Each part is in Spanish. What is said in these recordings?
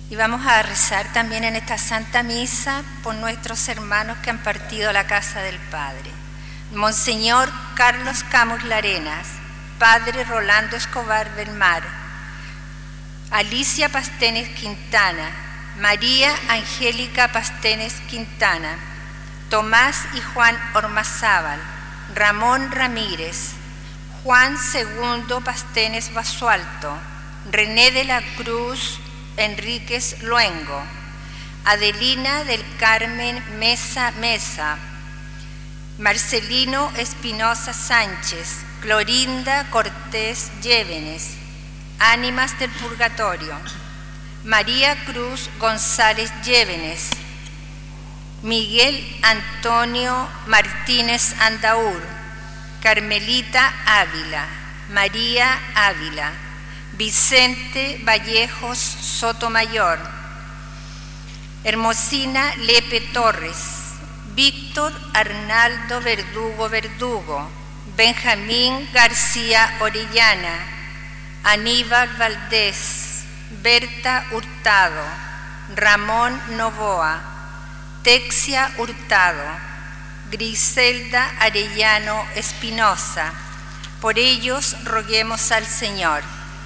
Y vamos a rezar también en esta Santa Misa por nuestros hermanos que han partido a la casa del Padre. Monseñor Carlos Camus Larenas, Padre Rolando Escobar Belmar, Alicia Pastenes Quintana, María Angélica Pastenes Quintana, Tomás y Juan Ormazábal, Ramón Ramírez, Juan II Pastenes Basualto, René de la Cruz Enríquez Luengo, Adelina del Carmen Mesa Mesa, Marcelino Espinosa Sánchez, Clorinda Cortés Llévenes, Ánimas del Purgatorio, María Cruz González Llévenes, Miguel Antonio Martínez Andaur, Carmelita Ávila, María Ávila, Vicente Vallejos Sotomayor, Hermosina Lepe Torres, Víctor Arnaldo Verdugo Verdugo, Benjamín García Orellana, Aníbal Valdés, Berta Hurtado, Ramón Novoa, Texia Hurtado, Griselda Arellano Espinosa. Por ellos roguemos al Señor.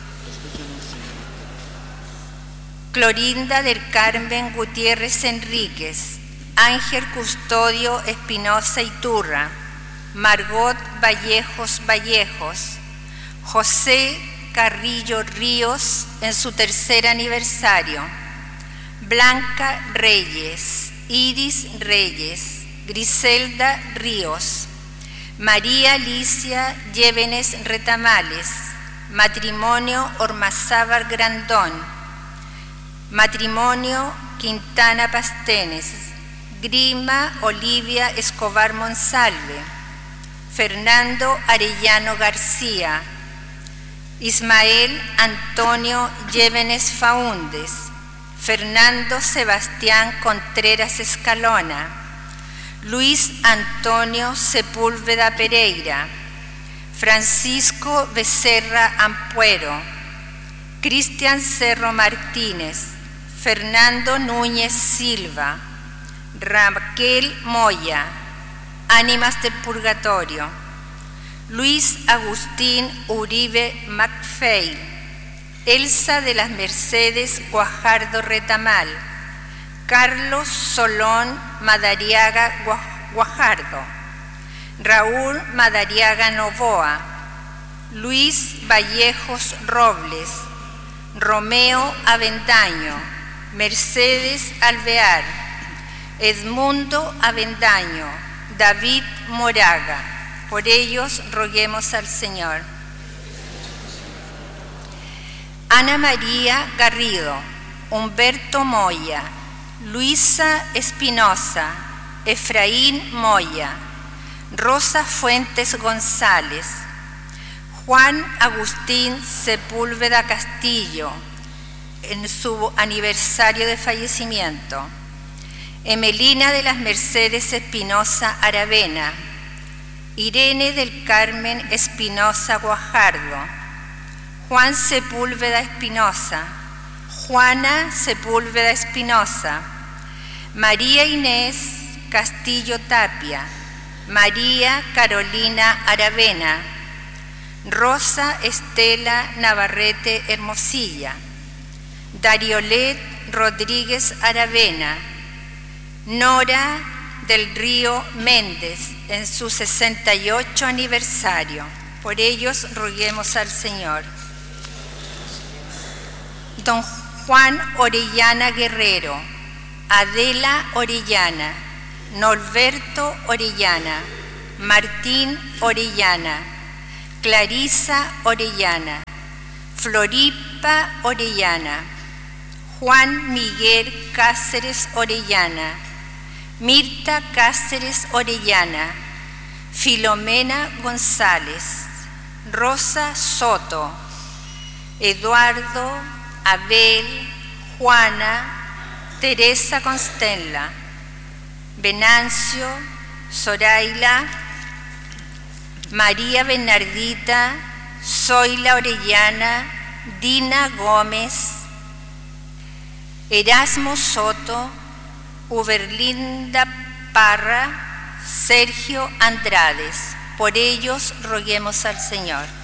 Clorinda del Carmen Gutiérrez Enríquez, Ángel Custodio Espinosa Iturra, Margot Vallejos Vallejos, José Carrillo Ríos en su 3er aniversario, Blanca Reyes, Iris Reyes, Griselda Ríos, María Alicia Llévenes Retamales, matrimonio Ormazábal Grandón, matrimonio Quintana Pastenes, Grima Olivia Escobar Monsalve, Fernando Arellano García, Ismael Antonio Llévenes Faúndes, Fernando Sebastián Contreras Escalona, Luis Antonio Sepúlveda Pereira, Francisco Becerra Ampuero, Cristian Cerro Martínez, Fernando Núñez Silva, Raquel Moya, Ánimas del Purgatorio, Luis Agustín Uribe Macfeil, Elsa de las Mercedes Guajardo Retamal, Carlos Solón Madariaga Guajardo, Raúl Madariaga Novoa, Luis Vallejos Robles, Romeo Avendaño, Mercedes Alvear, Edmundo Avendaño, David Moraga. Por ellos roguemos al Señor. Ana María Garrido, Humberto Moya, Luisa Espinosa, Efraín Moya, Rosa Fuentes González, Juan Agustín Sepúlveda Castillo, en su aniversario de fallecimiento, Emelina de las Mercedes Espinosa Aravena, Irene del Carmen Espinosa Guajardo, Juan Sepúlveda Espinosa, Juana Sepúlveda Espinosa, María Inés Castillo Tapia, María Carolina Aravena, Rosa Estela Navarrete Hermosilla, Dariolet Rodríguez Aravena, Nora del Río Méndez en su 68 aniversario. Por ellos roguemos al Señor. Don Juan Orellana Guerrero, Adela Orellana, Norberto Orellana, Martín Orellana, Clarisa Orellana, Floripa Orellana, Juan Miguel Cáceres Orellana, Mirta Cáceres Orellana, Filomena González, Rosa Soto, Eduardo, Abel, Juana, Teresa Constenla, Venancio, Zoraila, María Bernardita, Zoila Orellana, Dina Gómez, Erasmo Soto, Uberlinda Parra, Sergio Andrades. Por ellos roguemos al Señor.